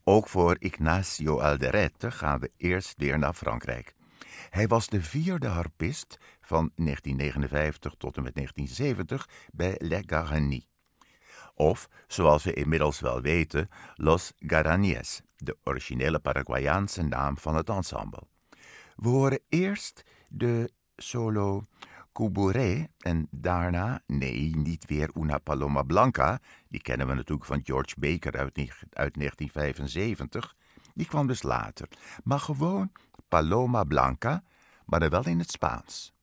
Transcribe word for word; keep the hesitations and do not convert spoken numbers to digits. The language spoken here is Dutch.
Ook voor Ignacio Alderete gaan we eerst weer naar Frankrijk. Hij was de vierde harpist van negentien negenenvijftig tot en met negentien zeventig bij Les Guaranis. Of, zoals we inmiddels wel weten, Los Guaraníes, de originele Paraguayaanse naam van het ensemble. We horen eerst de solo Cuburé en daarna, nee, niet weer Una Paloma Blanca, die kennen we natuurlijk van George Baker uit, uit negentien vijfenzeventig, die kwam dus later, maar gewoon Paloma Blanca, maar dan wel in het Spaans.